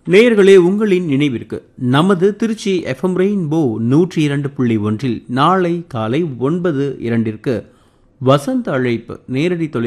நேயர்களே, உங்களின் நினைவிற்கு நமது திருச்சி எஃப்எம் ரெயின்போ 102.1 நாளை காலை 9:02 வசந்த அழைப்பு நேரடி தொலை